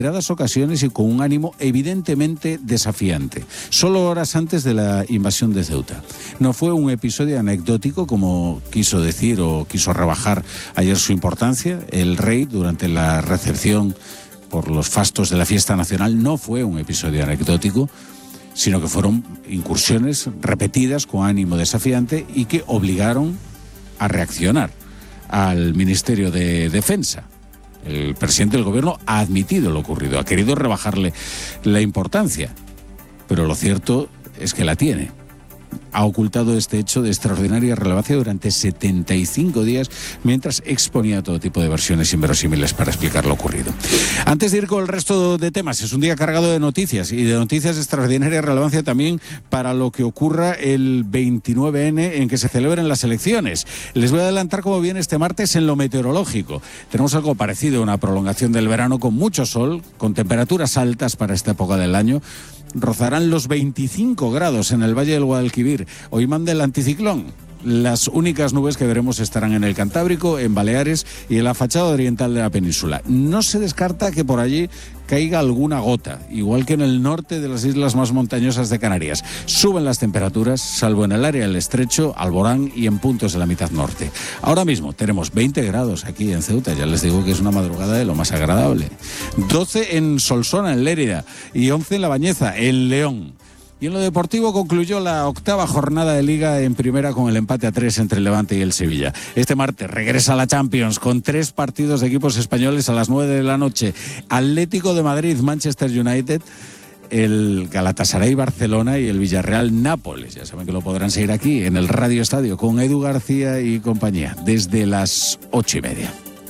ocasiones y con un ánimo evidentemente desafiante, solo horas antes de la invasión de Ceuta. No fue un episodio anecdótico, como quiso decir o quiso rebajar ayer su importancia. El rey, durante la recepción por los fastos de la fiesta nacional, no fue un episodio anecdótico, sino que fueron incursiones repetidas con ánimo desafiante y que obligaron a reaccionar al Ministerio de Defensa. El presidente del gobierno ha admitido lo ocurrido, ha querido rebajarle la importancia, pero lo cierto es que la tiene. Ha ocultado este hecho de extraordinaria relevancia durante 75 días mientras exponía todo tipo de versiones inverosímiles para explicar lo ocurrido. Antes de ir con el resto de temas, es un día cargado de noticias y de noticias de extraordinaria relevancia también para lo que ocurra el 29N en que se celebren las elecciones. Les voy a adelantar cómo viene este martes en lo meteorológico. Tenemos algo parecido a una prolongación del verano con mucho sol, con temperaturas altas para esta época del año. Rozarán los 25 grados en el Valle del Guadalquivir. Hoy manda el anticiclón. Las únicas nubes que veremos estarán en el Cantábrico, en Baleares y en la fachada oriental de la península. No se descarta que por allí caiga alguna gota, igual que en el norte de las islas más montañosas de Canarias. Suben las temperaturas, salvo en el área del Estrecho, Alborán y en puntos de la mitad norte. Ahora mismo tenemos 20 grados aquí en Ceuta, ya les digo que es una madrugada de lo más agradable. 12 en Solsona, en Lérida, y 11 en La Bañeza, en León. Y en lo deportivo concluyó la 8ª jornada de Liga en Primera con el empate a 3 entre el Levante y el Sevilla. Este martes regresa a la Champions con 3 partidos de equipos españoles a las 9 de la noche. Atlético de Madrid, Manchester United, el Galatasaray Barcelona y el Villarreal Nápoles. Ya saben que lo podrán seguir aquí en el Radio Estadio con Edu García y compañía desde las 8:30.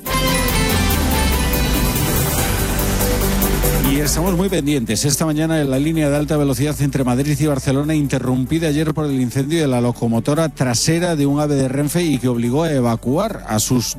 Y estamos muy pendientes. Esta mañana la línea de alta velocidad entre Madrid y Barcelona, interrumpida ayer por el incendio de la locomotora trasera de un AVE de Renfe y que obligó a evacuar a sus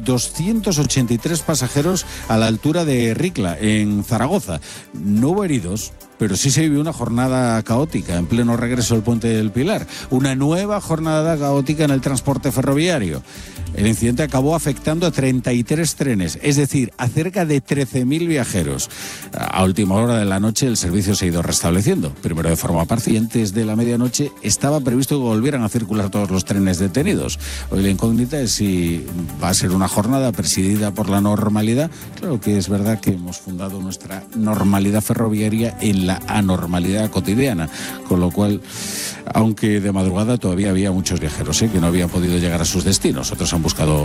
283 pasajeros a la altura de Ricla, en Zaragoza. No hubo heridos, pero sí se vivió una jornada caótica en pleno regreso del Puente del Pilar. Una nueva jornada caótica en el transporte ferroviario. El incidente acabó afectando a 33 trenes, es decir, a cerca de 13.000 viajeros. A última hora de la noche el servicio se ha ido restableciendo. Primero de forma parcial, antes de la medianoche estaba previsto que volvieran a circular todos los trenes detenidos. Hoy la incógnita es si va a ser una jornada presidida por la normalidad. Claro que es verdad que hemos fundado nuestra normalidad ferroviaria en la anormalidad cotidiana, con lo cual, aunque de madrugada todavía había muchos viajeros que no habían podido llegar a sus destinos, otros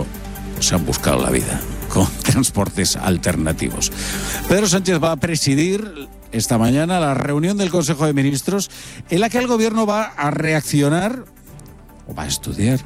se han buscado la vida con transportes alternativos. Pedro Sánchez va a presidir esta mañana la reunión del Consejo de Ministros en la que el gobierno va a reaccionar o va a estudiar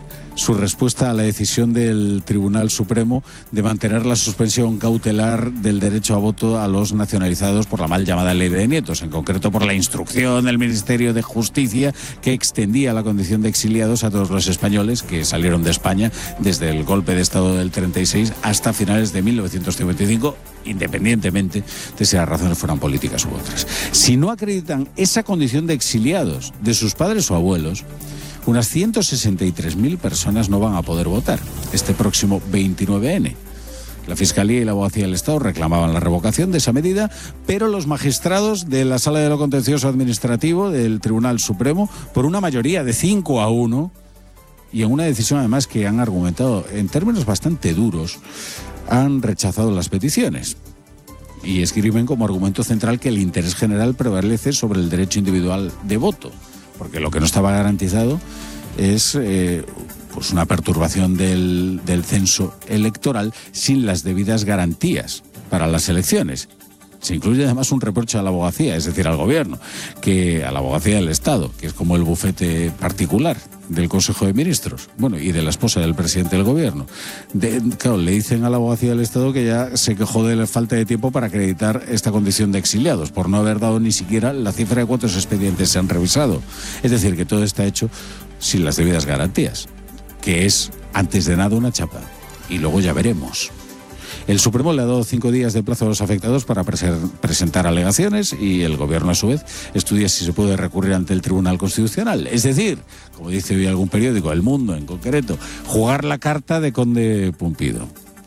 su respuesta a la decisión del Tribunal Supremo de mantener la suspensión cautelar del derecho a voto a los nacionalizados por la mal llamada Ley de Nietos, en concreto por la instrucción del Ministerio de Justicia que extendía la condición de exiliados a todos los españoles que salieron de España desde el golpe de Estado del 36 hasta finales de 1955, independientemente de si las razones fueran políticas u otras. Si no acreditan esa condición de exiliados de sus padres o abuelos, unas 163.000 personas no van a poder votar este próximo 29N. La Fiscalía y la Abogacía del Estado reclamaban la revocación de esa medida, pero los magistrados de la Sala de lo Contencioso Administrativo del Tribunal Supremo, por una mayoría de 5-1, y en una decisión además que han argumentado en términos bastante duros, han rechazado las peticiones. Y escriben como argumento central que el interés general prevalece sobre el derecho individual de voto, porque lo que no estaba garantizado es pues una perturbación del censo electoral sin las debidas garantías para las elecciones. Se incluye además un reproche a la abogacía, es decir, al gobierno, que a la abogacía del Estado, que es como el bufete particular del Consejo de Ministros, bueno, y de la esposa del presidente del gobierno. Claro, le dicen a la abogacía del Estado que ya se quejó de la falta de tiempo para acreditar esta condición de exiliados, por no haber dado ni siquiera la cifra de cuántos expedientes se han revisado. Es decir, que todo está hecho sin las debidas garantías, que es, antes de nada, una chapa. Y luego ya veremos. El Supremo le ha dado 5 días de plazo a los afectados para presentar alegaciones y el Gobierno, a su vez, estudia si se puede recurrir ante el Tribunal Constitucional. Es decir, como dice hoy algún periódico, El Mundo en concreto, jugar la carta de Conde Pumpido.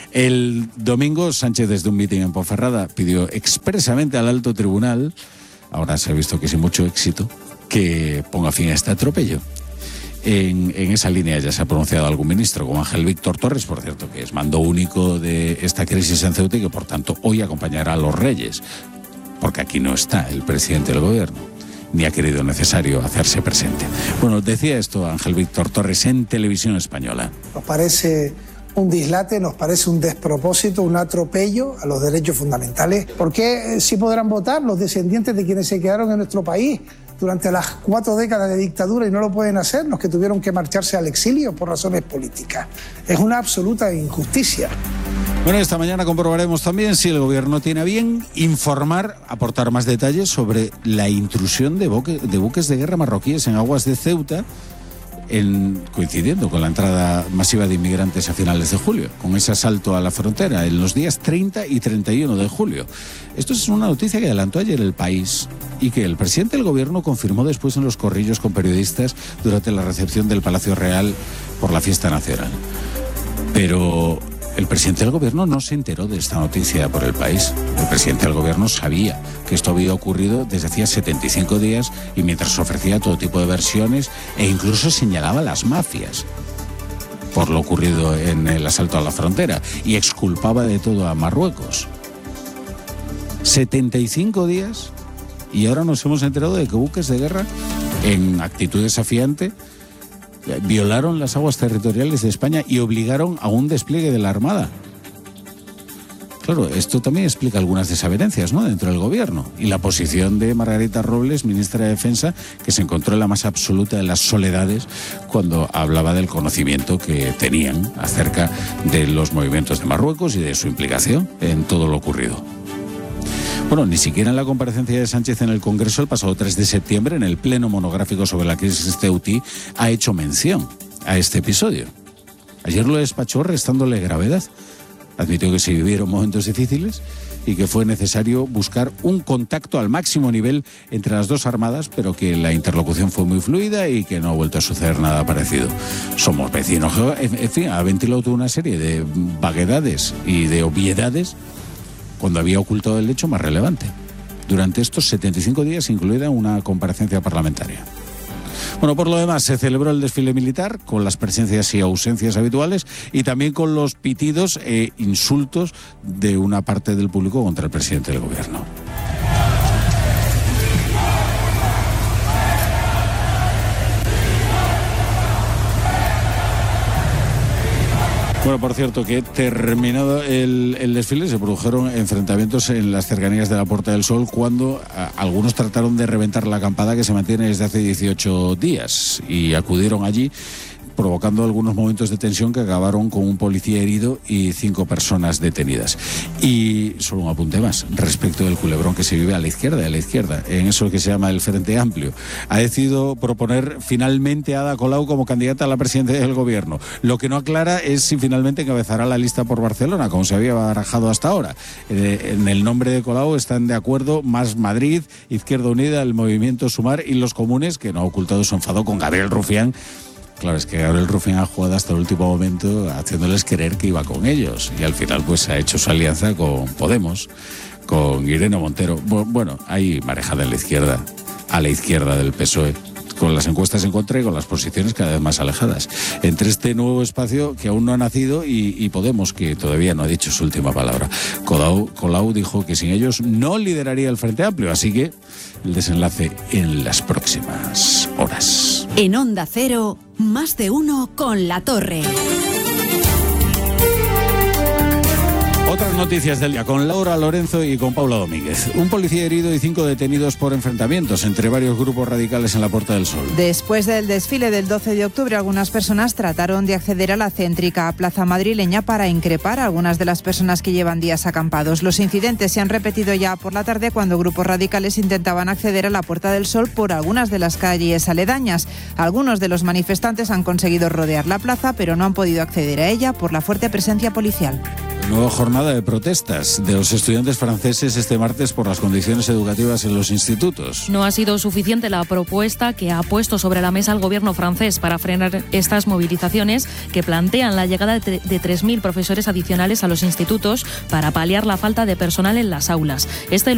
El domingo, Sánchez, desde un mitin en Ponferrada, pidió expresamente al alto tribunal, ahora se ha visto que sin mucho éxito, que ponga fin a este atropello. En esa línea ya se ha pronunciado algún ministro, como Ángel Víctor Torres, por cierto, que es mando único de esta crisis en Ceuta y que, por tanto, hoy acompañará a los Reyes, porque aquí no está el presidente del gobierno, ni ha querido necesario hacerse presente. Bueno, decía esto Ángel Víctor Torres en Televisión Española. Nos parece un dislate, nos parece un despropósito, un atropello a los derechos fundamentales. ¿Por qué sí podrán votar los descendientes de quienes se quedaron en nuestro país durante las 4 décadas de dictadura y no lo pueden hacer los que tuvieron que marcharse al exilio por razones políticas? Es una absoluta injusticia. Bueno, esta mañana comprobaremos también si el gobierno tiene a bien informar, aportar más detalles sobre la intrusión de buques de guerra marroquíes en aguas de Ceuta, coincidiendo con la entrada masiva de inmigrantes a finales de julio, con ese asalto a la frontera en los días 30 y 31 de julio. Esto es una noticia que adelantó ayer El País y que el presidente del gobierno confirmó después en los corrillos con periodistas durante la recepción del Palacio Real por la fiesta nacional. Pero el presidente del gobierno no se enteró de esta noticia por El País. El presidente del gobierno sabía que esto había ocurrido desde hacía 75 días y mientras ofrecía todo tipo de versiones e incluso señalaba a las mafias por lo ocurrido en el asalto a la frontera y exculpaba de todo a Marruecos. 75 días y ahora nos hemos enterado de que buques de guerra en actitud desafiante violaron las aguas territoriales de España y obligaron a un despliegue de la Armada. Claro, esto también explica algunas desavenencias, ¿no?, dentro del gobierno. Y la posición de Margarita Robles, ministra de Defensa, que se encontró en la más absoluta de las soledades cuando hablaba del conocimiento que tenían acerca de los movimientos de Marruecos y de su implicación en todo lo ocurrido. Bueno, ni siquiera en la comparecencia de Sánchez en el Congreso el pasado 3 de septiembre, en el pleno monográfico sobre la crisis ceutí, ha hecho mención a este episodio. Ayer lo despachó restándole gravedad. Admitió que se vivieron momentos difíciles y que fue necesario buscar un contacto al máximo nivel entre las dos armadas, pero que la interlocución fue muy fluida y que no ha vuelto a suceder nada parecido. Somos vecinos. En fin, ha ventilado toda una serie de vaguedades y de obviedades cuando había ocultado el hecho más relevante. Durante estos 75 días, incluida una comparecencia parlamentaria. Bueno, por lo demás, se celebró el desfile militar con las presencias y ausencias habituales y también con los pitidos e insultos de una parte del público contra el presidente del gobierno. Bueno, por cierto, que terminado el desfile se produjeron enfrentamientos en las cercanías de la Puerta del Sol cuando algunos trataron de reventar la acampada que se mantiene desde hace 18 días y acudieron allí, provocando algunos momentos de tensión que acabaron con un policía herido y 5 personas detenidas. Y solo un apunte más respecto del culebrón que se vive a la izquierda, en eso que se llama el Frente Amplio. Ha decidido proponer finalmente a Ada Colau como candidata a la presidencia del gobierno. Lo que no aclara es si finalmente encabezará la lista por Barcelona, como se había barajado hasta ahora. En el nombre de Colau están de acuerdo Más Madrid, Izquierda Unida, el Movimiento Sumar y los comunes, que no ha ocultado su enfado con Gabriel Rufián. Claro, es que Gabriel Rufián ha jugado hasta el último momento haciéndoles creer que iba con ellos y al final pues ha hecho su alianza con Podemos, con Irene Montero. Bueno, hay marejada en la izquierda, a la izquierda del PSOE, con las encuestas en contra y con las posiciones cada vez más alejadas. Entre este nuevo espacio que aún no ha nacido y Podemos, que todavía no ha dicho su última palabra. Colau dijo que sin ellos no lideraría el Frente Amplio, así que el desenlace en las próximas horas. En Onda Cero, Más de Uno con La Torre. Otras noticias del día con Laura Lorenzo y con Paula Domínguez. Un policía herido y 5 detenidos por enfrentamientos entre varios grupos radicales en la Puerta del Sol. Después del desfile del 12 de octubre, algunas personas trataron de acceder a la céntrica plaza madrileña para increpar a algunas de las personas que llevan días acampados. Los incidentes se han repetido ya por la tarde cuando grupos radicales intentaban acceder a la Puerta del Sol por algunas de las calles aledañas. Algunos de los manifestantes han conseguido rodear la plaza, pero no han podido acceder a ella por la fuerte presencia policial. Nueva jornada de protestas de los estudiantes franceses este martes por las condiciones educativas en los institutos. No ha sido suficiente la propuesta que ha puesto sobre la mesa el gobierno francés para frenar estas movilizaciones que plantean la llegada de 3.000 profesores adicionales a los institutos para paliar la falta de personal en las aulas. Este